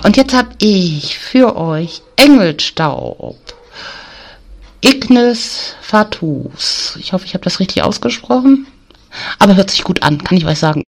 Und jetzt habe ich für euch Engelstaub. Ignis Fatuus. Ich hoffe, ich habe das richtig ausgesprochen. Aber hört sich gut an, kann ich euch sagen.